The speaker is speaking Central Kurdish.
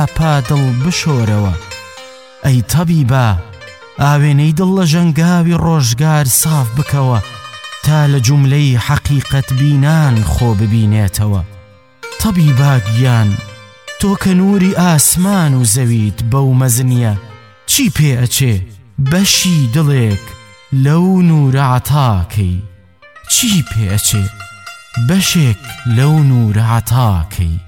ئەپا دڵ بشۆرەوە. ئەی تەبیبە ئاوێنەی دڵ لە ژەنگاوی ڕۆژگار ساف بکەوە تا لە جوملەی حەقیقەت بینان خۆ ببینێتەوە. تەبیبە گیان تۆ کە نووری ئاسمان و زەویت بەو مەزنیە، چی پێ ئەچێ بەشی دڵێک لەو نورە عەتاکەی؟ چی پێ ئەچێ بەشێک لەو نورە عەتاکەی؟